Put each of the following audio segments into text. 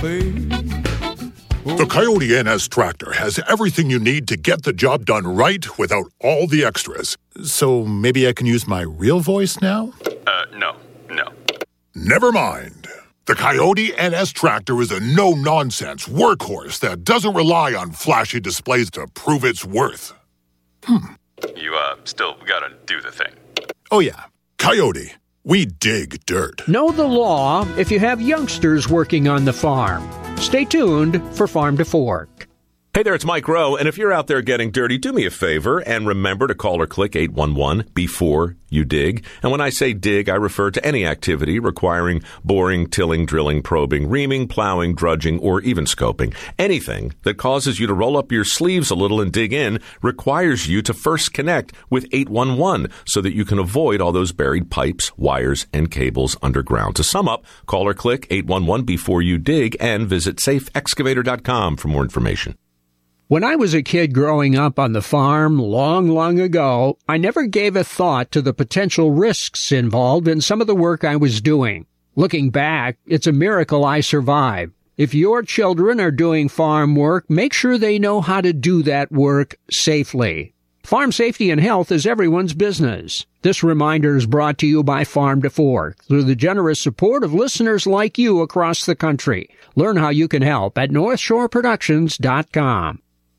babe. The Coyote NS tractor has everything you need to get the job done right without all the extras. So maybe I can use my real voice now? No. Never mind. The Coyote NS tractor is a no-nonsense workhorse that doesn't rely on flashy displays to prove its worth. You, still gotta do the thing. Oh yeah, Coyote. We dig dirt. Know the law if you have youngsters working on the farm. Stay tuned for Farm to Fork. Hey there, it's Mike Rowe, and if you're out there getting dirty, do me a favor and remember to call or click 811 before you dig. And when I say dig, I refer to any activity requiring boring, tilling, drilling, probing, reaming, plowing, drudging, or even scoping. Anything that causes you to roll up your sleeves a little and dig in requires you to first connect with 811 so that you can avoid all those buried pipes, wires, and cables underground. To sum up, call or click 811 before you dig and visit safeexcavator.com for more information. When I was a kid growing up on the farm long ago, I never gave a thought to the potential risks involved in some of the work I was doing. Looking back, it's a miracle I survived. If your children are doing farm work, make sure they know how to do that work safely. Farm safety and health is everyone's business. This reminder is brought to you by Farm to Fork through the generous support of listeners like you across the country. Learn how you can help at NorthshoreProductions.com.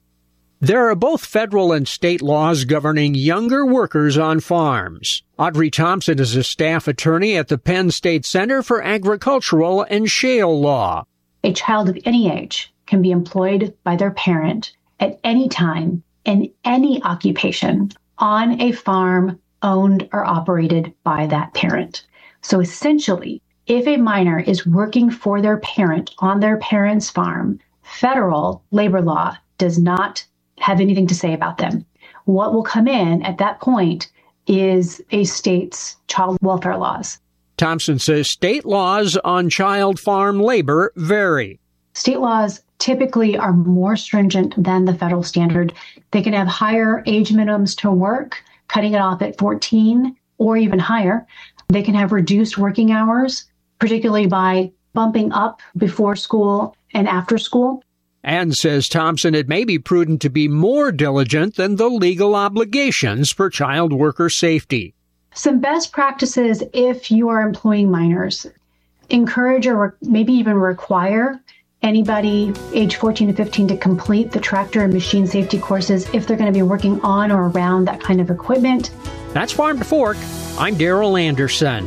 There are both federal and state laws governing younger workers on farms. Audrey Thompson is a staff attorney at the Penn State Center for Agricultural and Shale Law. A child of any age can be employed by their parent at any time in any occupation on a farm owned or operated by that parent. So essentially, if a minor is working for their parent on their parent's farm, federal labor law does not have anything to say about them. What will come in at that point is a state's child welfare laws. Thompson says state laws on child farm labor vary. State laws typically are more stringent than the federal standard. They can have higher age minimums to work, cutting it off at 14 or even higher. They can have reduced working hours, particularly by bumping up before school and after school. And, says Thompson, it may be prudent to be more diligent than the legal obligations for child worker safety. Some best practices if you are employing minors. Encourage or maybe even require anybody age 14 to 15 to complete the tractor and machine safety courses if they're going to be working on or around that kind of equipment. That's Farm to Fork. I'm Darrell Anderson.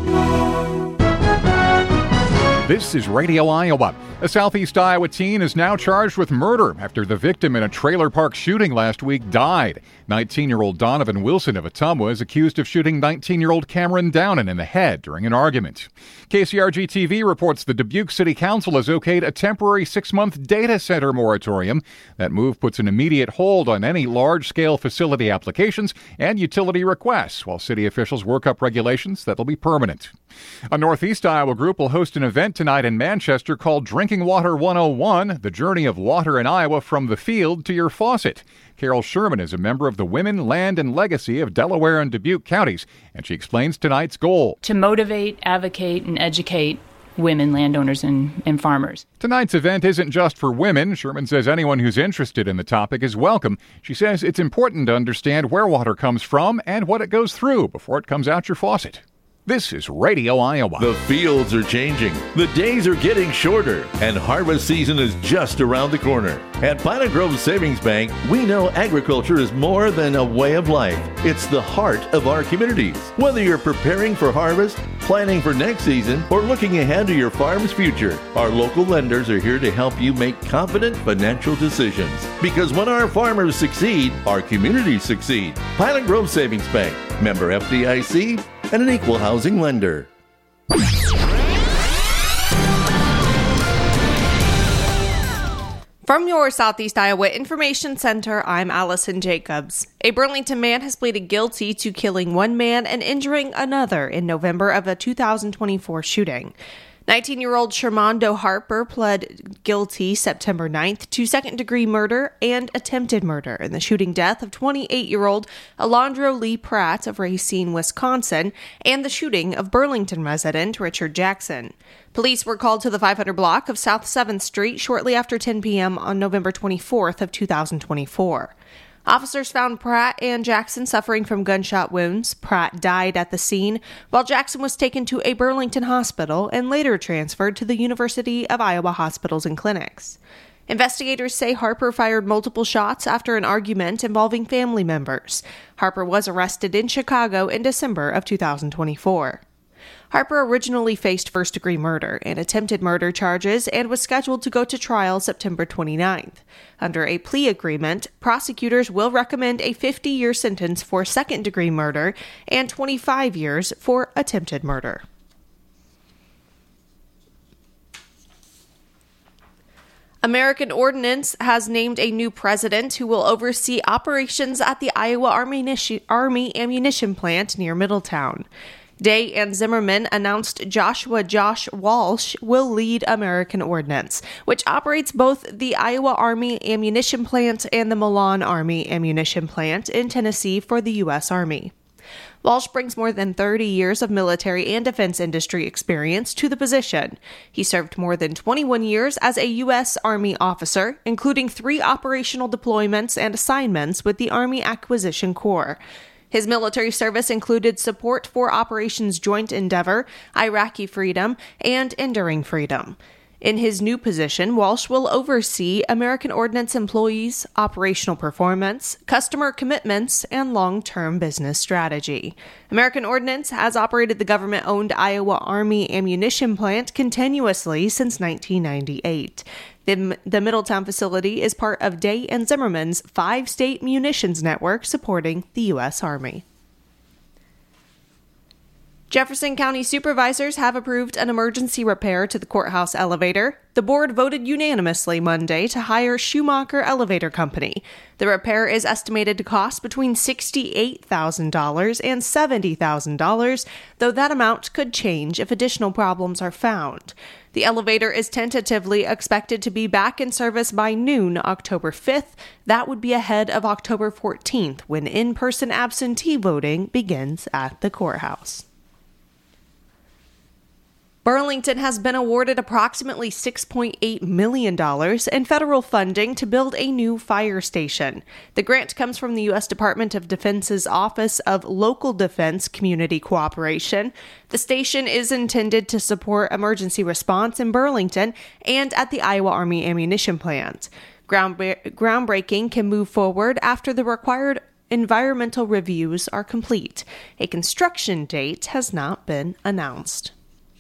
This is Radio Iowa. A Southeast Iowa teen is now charged with murder after the victim in a trailer park shooting last week died. 19-year-old Donovan Wilson of Ottumwa is accused of shooting 19-year-old Cameron Downen in the head during an argument. KCRG-TV reports the Dubuque City Council has okayed a temporary 6-month data center moratorium. That move puts an immediate hold on any large-scale facility applications and utility requests, while city officials work up regulations that'll be permanent. A Northeast Iowa group will host an event tonight in Manchester called Drinking Water 101, the journey of water in Iowa from the field to your faucet. Carol Sherman is a member of the Women, Land, and Legacy of Delaware and Dubuque counties, and she explains tonight's goal. To motivate, advocate, and educate women, landowners, and farmers. Tonight's event isn't just for women. Sherman says anyone who's interested in the topic is welcome. She says it's important to understand where water comes from and what it goes through before it comes out your faucet. This is Radio Iowa. The fields are changing, the days are getting shorter, and harvest season is just around the corner. At Pine Grove Savings Bank, we know agriculture is more than a way of life. It's the heart of our communities. Whether you're preparing for harvest, planning for next season, or looking ahead to your farm's future, our local lenders are here to help you make confident financial decisions. Because when our farmers succeed, our communities succeed. Pine Grove Savings Bank, member FDIC, and an equal housing lender. From your Southeast Iowa Information Center, I'm Allison Jacobs. A Burlington man has pleaded guilty to killing one man and injuring another in November of a 2024 shooting. 19-year-old Shermondo Harper pled guilty September 9th to second-degree murder and attempted murder in the shooting death of 28-year-old Alondro Lee Pratt of Racine, Wisconsin, and the shooting of Burlington resident Richard Jackson. Police were called to the 500 block of South 7th Street shortly after 10 p.m. on November 24th of 2024. Officers found Pratt and Jackson suffering from gunshot wounds. Pratt died at the scene, while Jackson was taken to a Burlington hospital and later transferred to the University of Iowa Hospitals and Clinics. Investigators say Harper fired multiple shots after an argument involving family members. Harper was arrested in Chicago in December of 2024. Harper originally faced first-degree murder and attempted murder charges and was scheduled to go to trial September 29th. Under a plea agreement, prosecutors will recommend a 50-year sentence for second-degree murder and 25 years for attempted murder. American Ordnance has named a new president who will oversee operations at the Iowa Army ammunition plant near Middletown. Day and Zimmerman announced Joshua "Josh" Walsh will lead American Ordnance, which operates both the Iowa Army ammunition plant and the Milan Army ammunition plant in Tennessee for the U.S. Army. Walsh brings more than 30 years of military and defense industry experience to the position. He served more than 21 years as a U.S. Army officer, including 3 operational deployments and assignments with the Army Acquisition Corps. His military service included support for Operations Joint Endeavor, Iraqi Freedom, and Enduring Freedom. In his new position, Walsh will oversee American Ordnance employees, operational performance, customer commitments, and long-term business strategy. American Ordnance has operated the government-owned Iowa Army ammunition plant continuously since 1998. The Middletown facility is part of Day and Zimmerman's 5-state munitions network supporting the U.S. Army. Jefferson County supervisors have approved an emergency repair to the courthouse elevator. The board voted unanimously Monday to hire Schumacher Elevator Company. The repair is estimated to cost between $68,000 and $70,000, though that amount could change if additional problems are found. The elevator is tentatively expected to be back in service by noon October 5th. That would be ahead of October 14th, when in-person absentee voting begins at the courthouse. Burlington has been awarded approximately $6.8 million in federal funding to build a new fire station. The grant comes from the U.S. Department of Defense's Office of Local Defense Community Cooperation. The station is intended to support emergency response in Burlington and at the Iowa Army ammunition plant. Groundbreaking can move forward after the required environmental reviews are complete. A construction date has not been announced.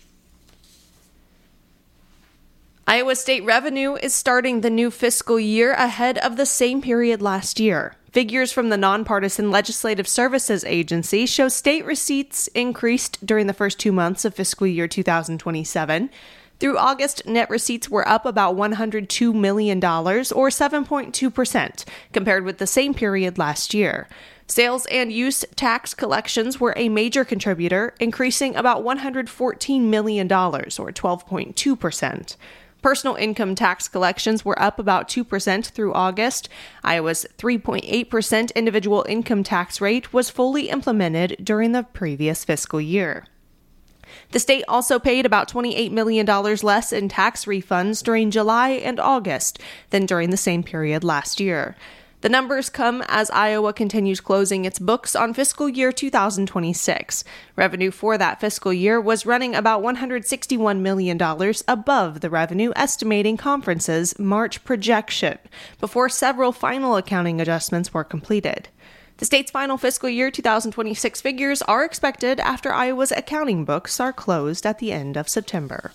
Iowa state revenue is starting the new fiscal year ahead of the same period last year. Figures from the Nonpartisan Legislative Services Agency show state receipts increased during the first 2 months of fiscal year 2027. Through August, net receipts were up about $102 million, or 7.2%, compared with the same period last year. Sales and use tax collections were a major contributor, increasing about $114 million, or 12.2%. Personal income tax collections were up about 2% through August. Iowa's 3.8% individual income tax rate was fully implemented during the previous fiscal year. The state also paid about $28 million less in tax refunds during July and August than during the same period last year. The numbers come as Iowa continues closing its books on fiscal year 2026. Revenue for that fiscal year was running about $161 million above the revenue estimating conference's March projection, before several final accounting adjustments were completed. The state's final fiscal year 2026 figures are expected after Iowa's accounting books are closed at the end of September.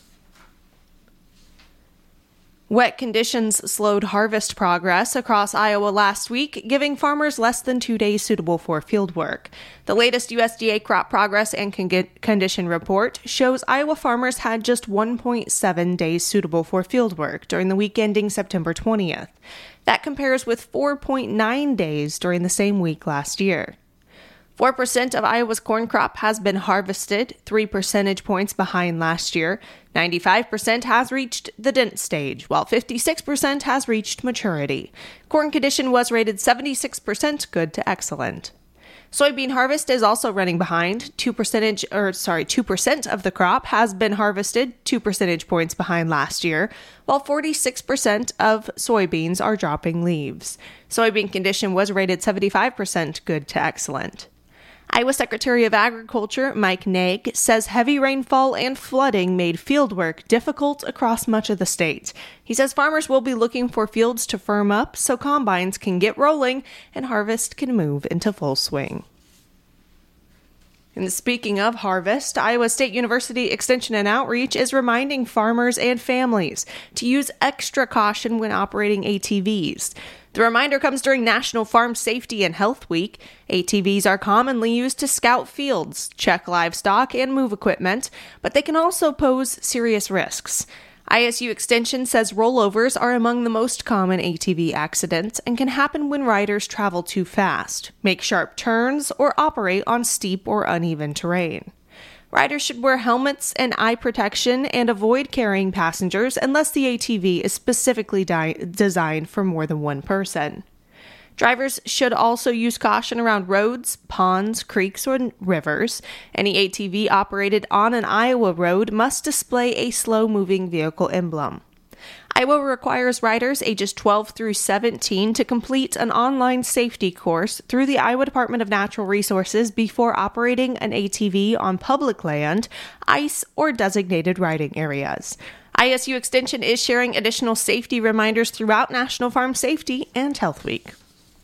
Wet conditions slowed harvest progress across Iowa last week, giving farmers less than 2 days suitable for field work. The latest USDA crop progress and condition report shows Iowa farmers had just 1.7 days suitable for field work during the week ending September 20th. That compares with 4.9 days during the same week last year. 4% of Iowa's corn crop has been harvested, 3 percentage points behind last year. 95% has reached the dent stage, while 56% has reached maturity. Corn condition was rated 76% good to excellent. Soybean harvest is also running behind. 2% of the crop has been harvested, 2 percentage points behind last year, while 46% of soybeans are dropping leaves. Soybean condition was rated 75% good to excellent. Iowa Secretary of Agriculture Mike Naig says heavy rainfall and flooding made fieldwork difficult across much of the state. He says farmers will be looking for fields to firm up so combines can get rolling and harvest can move into full swing. And speaking of harvest, Iowa State University Extension and Outreach is reminding farmers and families to use extra caution when operating ATVs. The reminder comes during National Farm Safety and Health Week. ATVs are commonly used to scout fields, check livestock, and move equipment, but they can also pose serious risks. ISU Extension says rollovers are among the most common ATV accidents and can happen when riders travel too fast, make sharp turns, or operate on steep or uneven terrain. Riders should wear helmets and eye protection and avoid carrying passengers unless the ATV is specifically designed for more than one person. Drivers should also use caution around roads, ponds, creeks, or rivers. Any ATV operated on an Iowa road must display a slow-moving vehicle emblem. Iowa requires riders ages 12 through 17 to complete an online safety course through the Iowa Department of Natural Resources before operating an ATV on public land, ice, or designated riding areas. ISU Extension is sharing additional safety reminders throughout National Farm Safety and Health Week.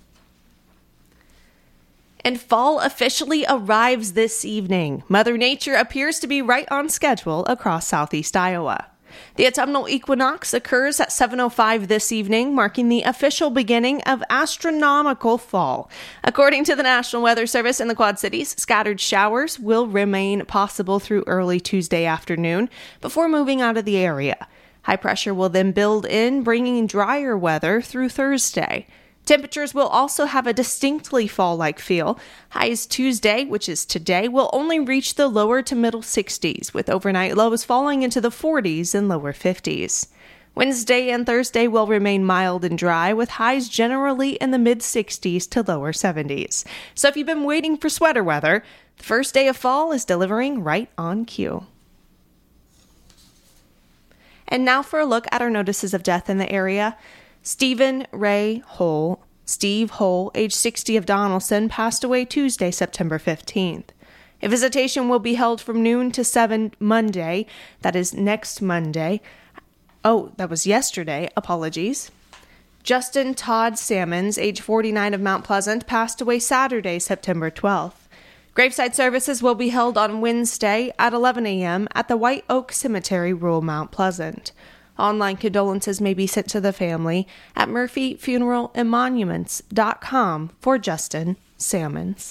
And fall officially arrives this evening. Mother Nature appears to be right on schedule across southeast Iowa. The autumnal equinox occurs at 7:05 this evening, marking the official beginning of astronomical fall. According to the National Weather Service in the Quad Cities, scattered showers will remain possible through early Tuesday afternoon before moving out of the area. High pressure will then build in, bringing drier weather through Thursday. Temperatures will also have a distinctly fall-like feel. Highs Tuesday, which is today, will only reach the lower to middle 60s, with overnight lows falling into the 40s and lower 50s. Wednesday and Thursday will remain mild and dry, with highs generally in the mid-60s to lower 70s. So if you've been waiting for sweater weather, the first day of fall is delivering right on cue. And now for a look at our notices of death in the area. Stephen Ray Hull, Steve Hull, age 60 of Donaldson, passed away Tuesday, September 15th. A visitation will be held from noon to 7 Monday. That is next Monday. Oh, that was yesterday. Apologies. Justin Todd Salmons, age 49 of Mount Pleasant, passed away Saturday, September 12th. Graveside services will be held on Wednesday at 11 a.m. at the White Oak Cemetery, rural Mount Pleasant. Online condolences may be sent to the family at murphyfuneralandmonuments.com for Justin Salmons.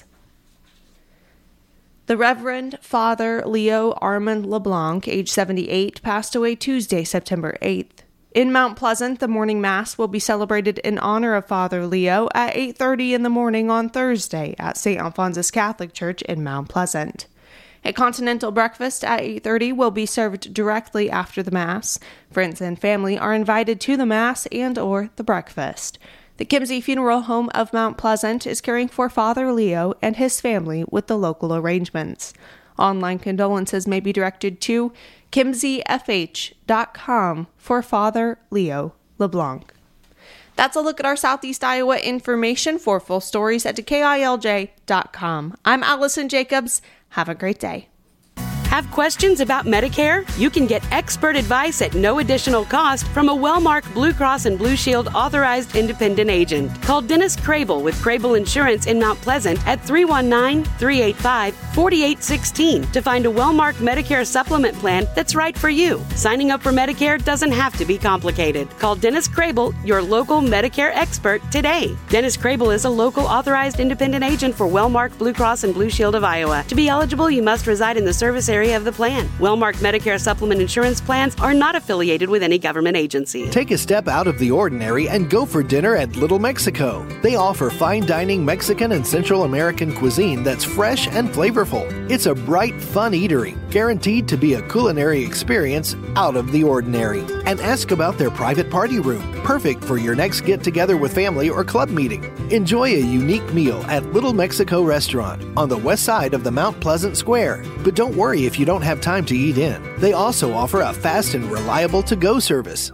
The Reverend Father Leo Armand LeBlanc, age 78, passed away Tuesday, September 8th. In Mount Pleasant, the morning mass will be celebrated in honor of Father Leo at 8:30 in the morning on Thursday at St. Alphonsus Catholic Church in Mount Pleasant. A continental breakfast at 8:30 will be served directly after the Mass. Friends and family are invited to the Mass and or the breakfast. The Kimsey Funeral Home of Mount Pleasant is caring for Father Leo and his family with the local arrangements. Online condolences may be directed to kimseyfh.com for Father Leo LeBlanc. That's a look at our Southeast Iowa information. For full stories, head to KILJ.com. I'm Allison Jacobs. Have a great day. Have questions about Medicare? You can get expert advice at no additional cost from a well-marked Blue Cross and Blue Shield authorized independent agent. Call Dennis Crable with Crable Insurance in Mount Pleasant at 319-385-4816 to find a well-marked Medicare supplement plan that's right for you. Signing up for Medicare doesn't have to be complicated. Call Dennis Crable, your local Medicare expert, today. Dennis Crable is a local authorized independent agent for well-marked Blue Cross and Blue Shield of Iowa. To be eligible, you must reside in the service area of the plan. Well-marked Medicare supplement insurance plans are not affiliated with any government agency. Take a step out of the ordinary and go for dinner at Little Mexico. They offer fine dining Mexican and Central American cuisine that's fresh and flavorful. It's a bright, fun eatery. guaranteed to be a culinary experience out of the ordinary. And ask about their private party room, perfect for your next get-together with family or club meeting. Enjoy a unique meal at Little Mexico Restaurant on the west side of the Mount Pleasant Square. But don't worry if you don't have time to eat in. They also offer a fast and reliable to-go service.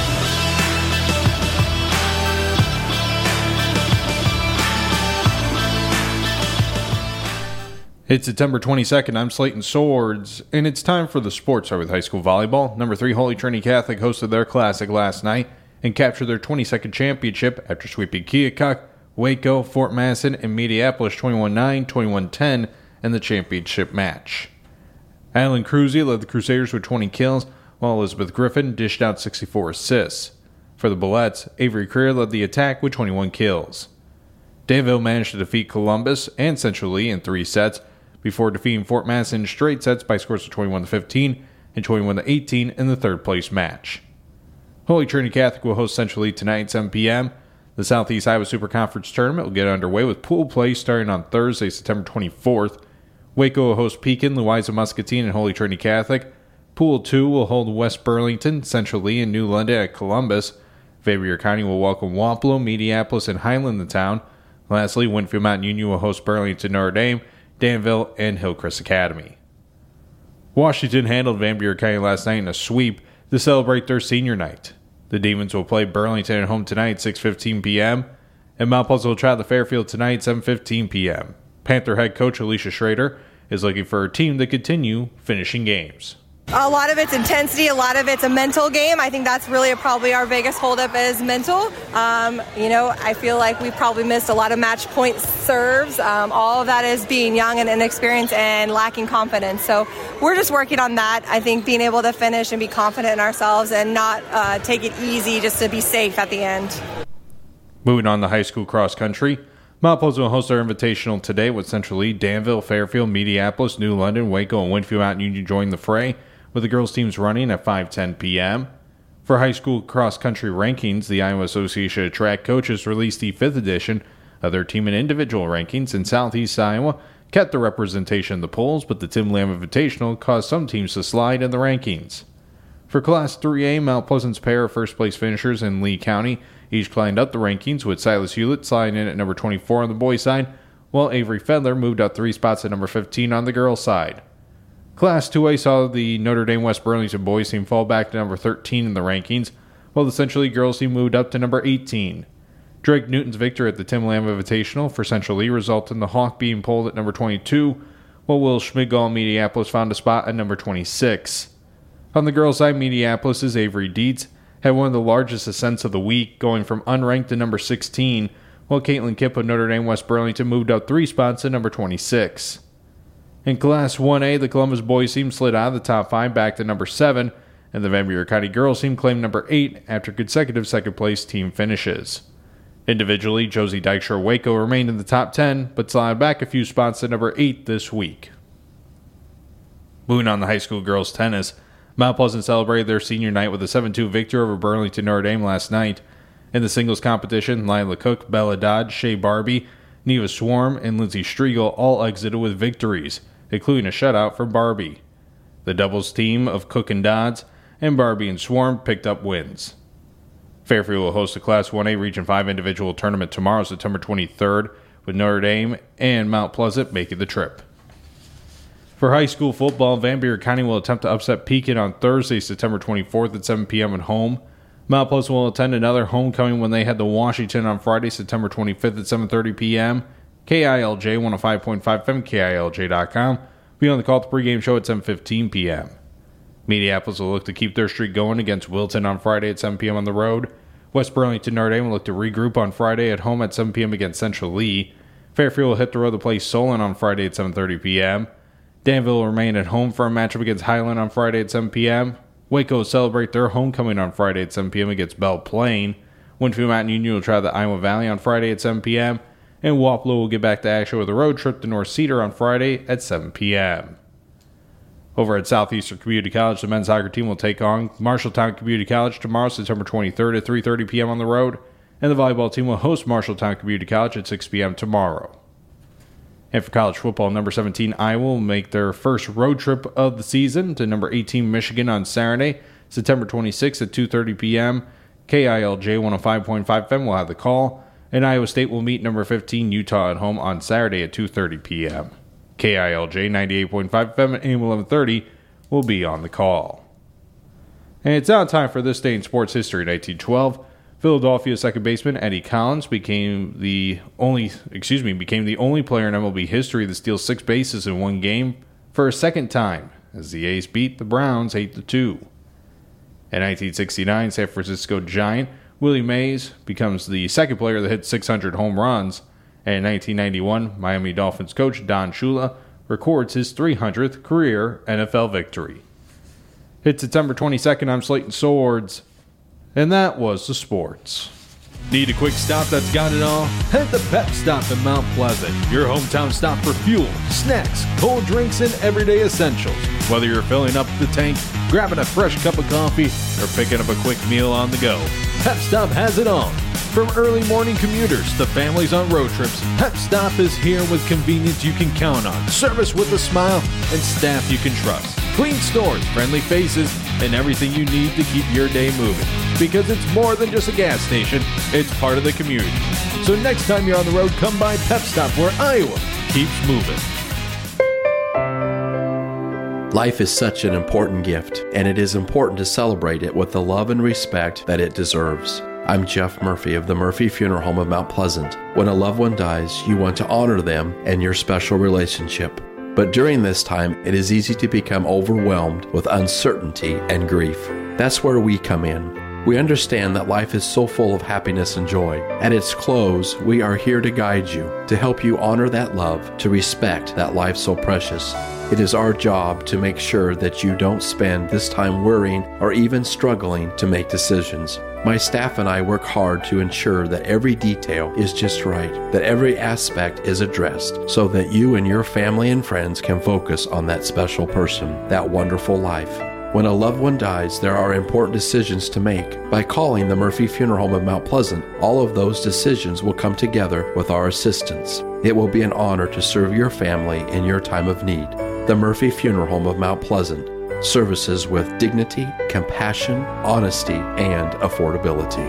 It's September 22nd. I'm Slayton Swords, and it's time for the Sports Hour with high school volleyball. Number 3 Holy Trinity Catholic hosted their classic last night and captured their 22nd championship after sweeping Keokuk, Waco, Fort Masson, and Mediapolis 21-9, 21-10 in the championship match. Adeline Cruzy led the Crusaders with 20 kills, while Elizabeth Griffin dished out 64 assists. For the Bullets, Avery Creer led the attack with 21 kills. Danville managed to defeat Columbus and Central Lee in 3 sets, before defeating Fort Masson in straight sets by scores of 21-15 and 21-18 in the third-place match. Holy Trinity Catholic will host Central Lee tonight at 7 p.m. The Southeast Iowa Super Conference Tournament will get underway with pool play starting on Thursday, September 24th. Waco will host Pekin, Louisa Muscatine, and Holy Trinity Catholic. Pool 2 will hold West Burlington, Central Lee, and New London at Columbus. Fabian County will welcome Wapello, Mediapolis, and Highland to town. Lastly, Winfield Mountain Union will host Burlington Notre Dame, Danville, and Hillcrest Academy. Washington handled Van Buren County last night in a sweep to celebrate their senior night. The Demons will play Burlington at home tonight at 6:15 p.m., and Mount Pleasant will travel to Fairfield tonight at 7:15 p.m. Panther head coach Alicia Schrader is looking for her team to continue finishing games. A lot of it's intensity, a lot of it's a mental game. I think that's really probably our biggest holdup is mental. I feel like we probably missed a lot of match point serves. All of that is being young and inexperienced and lacking confidence. So we're just working on that. I think being able to finish and be confident in ourselves and not take it easy just to be safe at the end. Moving on to high school cross country. Mount Pleasant will host their invitational today with Central Lee, Danville, Fairfield, Mediapolis, New London, Waco, and Winfield Mountain Union join the fray, with the girls' teams running at 5:10 p.m. For high school cross-country rankings, the Iowa Association of Track Coaches released the 5th edition of their team and individual rankings, and Southeast Iowa kept the representation in the polls, but the Tim Lamb Invitational caused some teams to slide in the rankings. For Class 3A, Mount Pleasant's pair of first-place finishers in Lee County each climbed up the rankings, with Silas Hewlett sliding in at number 24 on the boys' side, while Avery Fedler moved up 3 spots at number 15 on the girls' side. Class 2A saw the Notre Dame West Burlington boys team fall back to number 13 in the rankings, while the Central Lee girls team moved up to number 18. Drake Newton's victory at the Tim Lamb Invitational for Central Lee resulted in the Hawk being pulled at number 22, while Will Schmidgall in Mediapolis found a spot at number 26. On the girls' side, Mediapolis' Avery Dietz had one of the largest ascents of the week, going from unranked to number 16, while Caitlin Kipp of Notre Dame West Burlington moved up 3 spots to number 26. In Class 1A, the Columbus boys team slid out of the top 5 back to number 7, and the Van Buren County girls team claimed number 8 after consecutive second-place team finishes. Individually, Josie Dykstra Waco remained in the top 10, but slid back a few spots to number 8 this week. Moving on to high school girls tennis, Mount Pleasant celebrated their senior night with a 7-2 victory over Burlington Notre Dame last night. In the singles competition, Lila Cook, Bella Dodge, Shea Barbie, Neva Swarm, and Lindsay Striegel all exited with victories, including a shutout for Barbie. The doubles team of Cook and Dodds and Barbie and Swarm picked up wins. Fairfield will host the Class 1A Region 5 individual tournament tomorrow, September 23rd, with Notre Dame and Mount Pleasant making the trip. For high school football, Van Buren County will attempt to upset Pekin on Thursday, September 24th at 7 p.m. at home. Mount Pleasant will attend another homecoming when they head to Washington on Friday, September 25th at 7:30 p.m. KILJ 105.5 FM, KILJ.com. Be on the call at the pregame show at 7:15 p.m. Mediapolis will look to keep their streak going against Wilton on Friday at 7 p.m. on the road. West Burlington Notre Dame will look to regroup on Friday at home at 7 p.m. against Central Lee. Fairfield will hit the road to play Solon on Friday at 7:30 p.m. Danville will remain at home for a matchup against Highland on Friday at 7 p.m. Waco will celebrate their homecoming on Friday at 7 p.m. against Belle Plaine. Winfield Mountain Union will travel to Iowa Valley on Friday at 7 p.m. And Wapello will get back to action with a road trip to North Cedar on Friday at 7 p.m. Over at Southeastern Community College, the men's soccer team will take on Marshalltown Community College tomorrow, September 23rd at 3:30 p.m. on the road. And the volleyball team will host Marshalltown Community College at 6 p.m. tomorrow. And for college football, number 17 Iowa will make their first road trip of the season to number 18 Michigan on Saturday, September 26th at 2:30 p.m. KILJ 105.5 FM will have the call, and Iowa State will meet number 15 Utah at home on Saturday at 2:30 p.m. KILJ 98.5 FM at AM 1130 will be on the call. And it's now time for This Day in Sports History. 1912, Philadelphia second baseman Eddie Collins became the only player in MLB history to steal 6 bases in one game for a second time, as the A's beat the Browns 8-2. In 1969, San Francisco Giant Willie Mays becomes the second player that hit 600 home runs. And in 1991, Miami Dolphins coach Don Shula records his 300th career NFL victory. It's September 22nd. I'm Slayton Swords, and that was the sports. Need a quick stop that's got it all? Head to Pep Stop in Mount Pleasant, your hometown stop for fuel, snacks, cold drinks, and everyday essentials. Whether you're filling up the tank, grabbing a fresh cup of coffee, or picking up a quick meal on the go, Pep Stop has it all. From early morning commuters to families on road trips, Pep Stop is here with convenience you can count on, service with a smile, and staff you can trust. Clean stores, friendly faces, and everything you need to keep your day moving. Because it's more than just a gas station, it's part of the community. So next time you're on the road, come by Pep Stop, where Iowa keeps moving. Life is such an important gift, and it is important to celebrate it with the love and respect that it deserves. I'm Jeff Murphy of the Murphy Funeral Home of Mount Pleasant. When a loved one dies, you want to honor them and your special relationship. But during this time, it is easy to become overwhelmed with uncertainty and grief. That's where we come in. We understand that life is so full of happiness and joy. At its close, we are here to guide you, to help you honor that love, to respect that life so precious. It is our job to make sure that you don't spend this time worrying or even struggling to make decisions. My staff and I work hard to ensure that every detail is just right, that every aspect is addressed, so that you and your family and friends can focus on that special person, that wonderful life. When a loved one dies, there are important decisions to make. By calling the Murphy Funeral Home of Mount Pleasant, all of those decisions will come together with our assistance. It will be an honor to serve your family in your time of need. The Murphy Funeral Home of Mount Pleasant. Services with dignity, compassion, honesty, and affordability.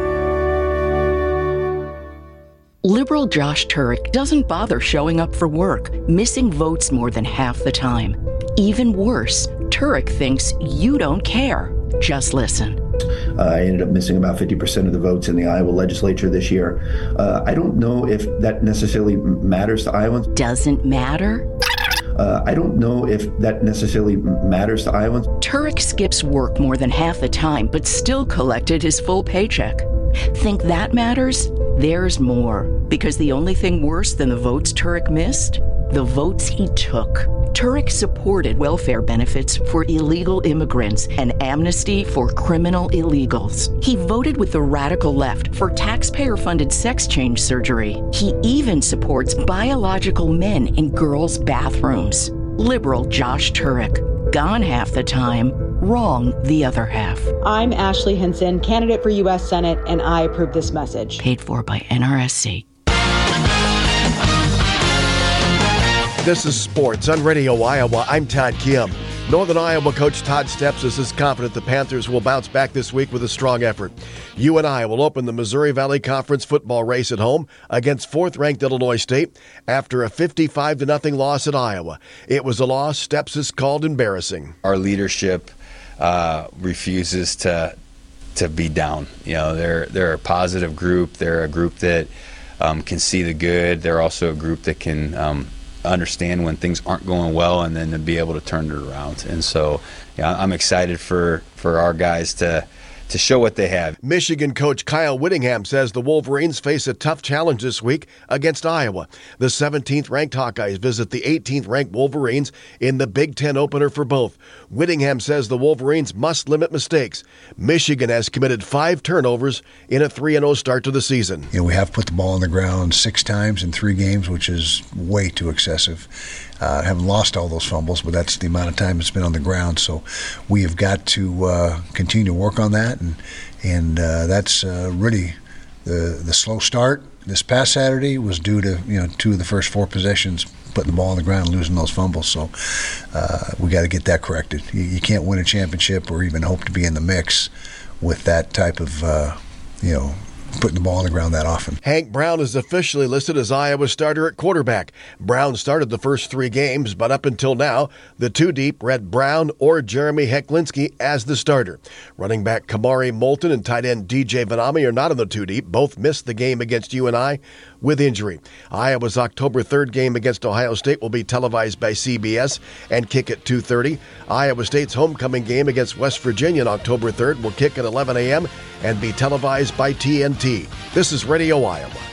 Liberal Josh Turek doesn't bother showing up for work, missing votes more than half the time. Even worse, Turek thinks you don't care. Just listen. I ended up missing about 50% of the votes in the Iowa legislature this year. I don't know if that necessarily matters to Iowans. Doesn't matter? I don't know if that necessarily matters to Iowans. Turek skips work more than half the time, but still collected his full paycheck. Think that matters? There's more. Because the only thing worse than the votes Turek missed? The votes he took. Turek supported welfare benefits for illegal immigrants and amnesty for criminal illegals. He voted with the radical left for taxpayer-funded sex change surgery. He even supports biological men in girls' bathrooms. Liberal Josh Turek. Gone half the time, wrong the other half. I'm Ashley Hinson, candidate for U.S. Senate, and I approve this message. Paid for by NRSC. This is Sports on Radio Iowa. I'm Todd Kim. Northern Iowa coach Todd Stepsis is confident the Panthers will bounce back this week with a strong effort. UNI will open the Missouri Valley Conference football race at home against 4th-ranked Illinois State after a 55-0 loss at Iowa. It was a loss Stepsis called embarrassing. Our leadership refuses to be down. You know, they're a positive group. They're a group that can see the good. They're also a group that can understand when things aren't going well and then to be able to turn it around. And so I'm excited for our guys to show what they have. Michigan coach Kyle Whittingham says the Wolverines face a tough challenge this week against Iowa. The 17th-ranked Hawkeyes visit the 18th-ranked Wolverines in the Big Ten opener for both. Whittingham says the Wolverines must limit mistakes. Michigan has committed 5 turnovers in a 3-0 start to the season. You know, we have put the ball on the ground 6 times in 3 games, which is way too excessive. Haven't lost all those fumbles, but that's the amount of time it's been on the ground. So we have got to continue to work on that, and that's really the slow start This past Saturday was due to 2 of the first 4 possessions putting the ball on the ground and losing those fumbles. So we got to get that corrected. You can't win a championship or even hope to be in the mix with that type of putting the ball on the ground that often. Hank Brown is officially listed as Iowa's starter at quarterback. Brown started the first 3 games, but up until now, the 2-deep read Brown or Jeremy Hecklinski as the starter. Running back Kamari Moulton and tight end DJ Vanami are not in the 2-deep. Both missed the game against UNI with injury. Iowa's October 3rd game against Ohio State will be televised by CBS and kick at 2:30. Iowa State's homecoming game against West Virginia on October 3rd will kick at 11 a.m. and be televised by TNT. This is Radio Iowa.